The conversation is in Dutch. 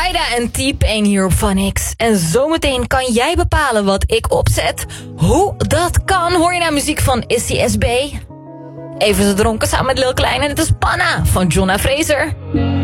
Tyda en T-Pain hier op Van X. En zometeen kan jij bepalen wat ik opzet. Hoe dat kan, hoor je naar muziek van Issy SB. Even zo dronken samen met Lil Klein en het is Panna van Jonna Fraser.